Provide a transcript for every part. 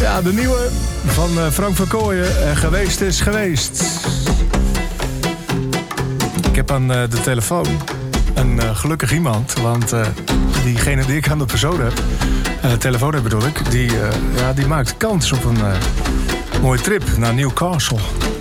Ja, de nieuwe van Frank van Kooijen. Geweest is geweest. Ik heb aan de telefoon een gelukkig iemand. Want diegene die ik aan de persoon heb, telefoon heb bedoel ik, die maakt kans op een mooie trip naar Newcastle.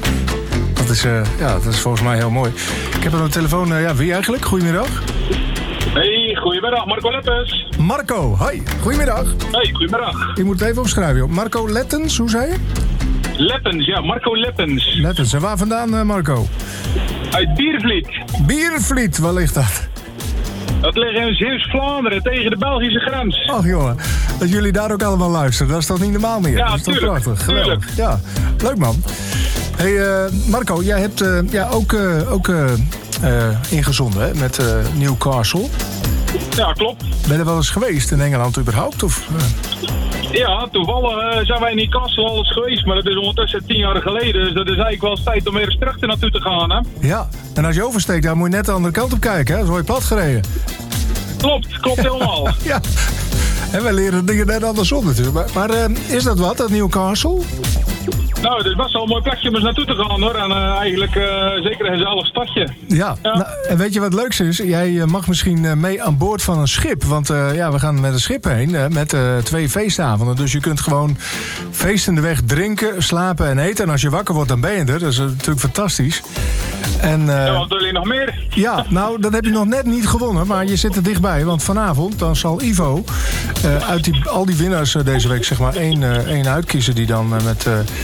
Dat is volgens mij heel mooi. Ik heb aan de telefoon, wie eigenlijk? Goedemiddag. Hey, goedemiddag, Marco Lettens. Marco, hoi, goedemiddag. Hey, goedemiddag. Je moet het even opschrijven, joh. Marco Lettens, hoe zei je? Lettens, ja, Marco Lettens. Lettens, en waar vandaan, Marco? Uit Biervliet. Biervliet, waar ligt dat? Dat ligt in Zeeuws-Vlaanderen, tegen de Belgische grens. Ach jongen, dat jullie daar ook allemaal luisteren, dat is toch niet normaal meer? Ja, dat is toch tuurlijk, prachtig, geweldig. tuurlijk. Ja, leuk man. Hey Marco, jij hebt ook ingezonden hè, met Newcastle. Ja, klopt. Ben je er wel eens geweest in Engeland überhaupt? Of, Ja, toevallig zijn wij in Newcastle al eens geweest, maar dat is ondertussen 10 jaar geleden. Dus dat is eigenlijk wel eens tijd om weer eens terug naartoe te gaan, hè? Ja, en als je oversteekt, dan moet je net de andere kant op kijken, hè? Dan word je plat gereden. Klopt helemaal. Ja, en wij leren dingen net andersom natuurlijk. Maar is dat wat, dat Newcastle? Nou, het is best wel een mooi plekje om eens naartoe te gaan, hoor. En eigenlijk zeker een gezellig stadje. Ja. Nou, en weet je wat het leukste is? Jij mag misschien mee aan boord van een schip. Want we gaan met een schip heen met 2 feestavonden. Dus je kunt gewoon feestende weg drinken, slapen en eten. En als je wakker wordt, dan ben je er. Dat is natuurlijk fantastisch. En, wat wil je nog meer? Ja, nou, dat heb je nog net niet gewonnen. Maar je zit er dichtbij. Want vanavond dan zal Ivo uit al die winnaars deze week zeg maar één uitkiezen die dan met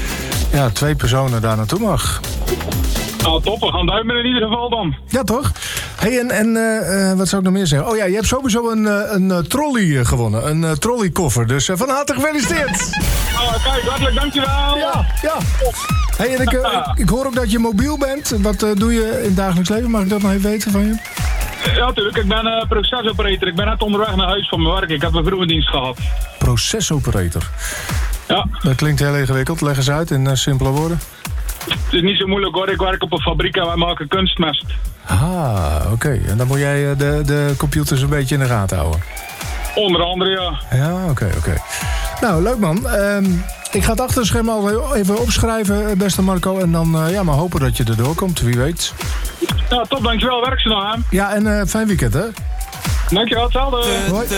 2 personen daar naartoe mag. Nou, top. We gaan duimen in ieder geval dan. Ja, toch? Hey, en wat zou ik nog meer zeggen? Oh ja, je hebt sowieso een trolley gewonnen. Een trolleykoffer. Dus van harte gefeliciteerd. Kijk, hartelijk dankjewel. Ja. Hey, en ik hoor ook dat je mobiel bent. Wat doe je in het dagelijks leven? Mag ik dat nog even weten van je? Ja, natuurlijk. Ik ben procesoperator. Ik ben net onderweg naar huis van mijn werk. Ik heb een vroegdienst gehad. Procesoperator. Ja. Dat klinkt heel ingewikkeld. Leg eens uit in simpele woorden. Het is niet zo moeilijk, hoor. Ik werk op een fabriek en wij maken kunstmest. Ah, oké. En dan moet jij de computers een beetje in de gaten houden. Onder andere, ja. Ja, oké. Nou, leuk man. Ik ga het achter het scherm al even opschrijven, beste Marco. En dan maar hopen dat je erdoor komt, wie weet. Ja, top. Dankjewel. Werk ze nog, hè. Ja, en fijn weekend, hè? Dankjewel. Hetzelfde. Hoi.